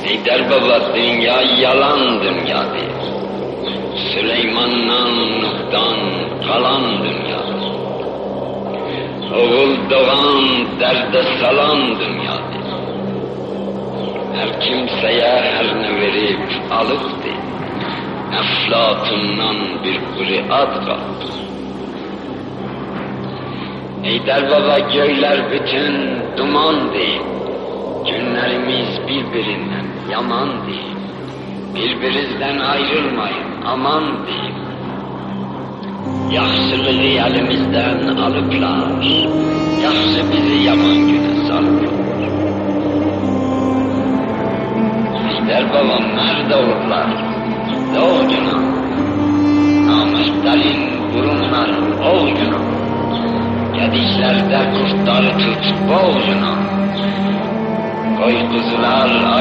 Heydər baba dünya yalan dünyadır. Süleyman'dan, Nuh'dan kalan dünyadır. Oğul doğan derde salan dünyadır. Her kimseye her ne verip alıptı. Eflatundan bir kuru ad kaldı. Heydər baba göyler bütün duman değil. Günlerimiz birbirinden yaman değil. Birbirinizden ayrılmayın, aman değil. Yaxşılığı elimizden alıplar. Yaxşı bizi yaman güne salıplar. Heydər baba nerede olurlar? Doğ günah. Namusların burunları ol günah. Gediklerde kurtları tut boğ günah. Koy kuzular